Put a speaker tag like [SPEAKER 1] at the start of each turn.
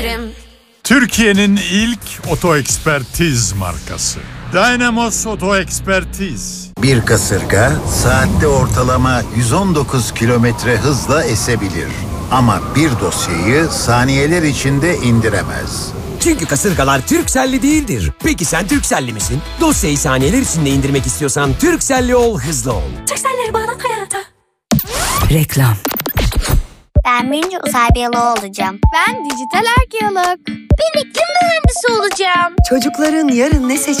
[SPEAKER 1] Türkiye'nin ilk oto ekspertiz markası Dynamos Oto Ekspertiz.
[SPEAKER 2] Bir kasırga saatte ortalama 119 kilometre hızla esebilir. Ama bir dosyayı saniyeler içinde indiremez.
[SPEAKER 3] Çünkü kasırgalar Turkcell'li değildir. Peki sen Turkcell'li misin? Dosyayı saniyeler içinde indirmek istiyorsan Turkcell'li ol, hızlı ol.
[SPEAKER 4] Turkcell'leri bağlan hayata.
[SPEAKER 5] Reklam.
[SPEAKER 6] Ben birinci uzay biyoloğu olacağım.
[SPEAKER 7] Ben dijital arkeolog.
[SPEAKER 6] Ben iklim mühendisi olacağım.
[SPEAKER 5] Çocukların yarın ne